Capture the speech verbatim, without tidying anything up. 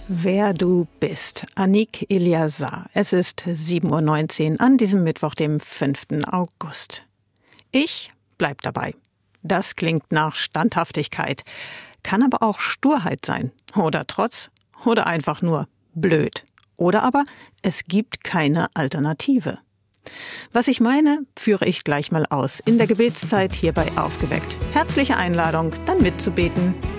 Wer du bist. Annick Eliazar. Es ist sieben Uhr neunzehn an diesem Mittwoch, dem fünften August. Ich bleib dabei. Das klingt nach Standhaftigkeit, kann aber auch Sturheit sein. Oder Trotz. Oder einfach nur blöd. Oder aber es gibt keine Alternative. Was ich meine, führe ich gleich mal aus. In der Gebetszeit hierbei aufgeweckt. Herzliche Einladung, dann mitzubeten.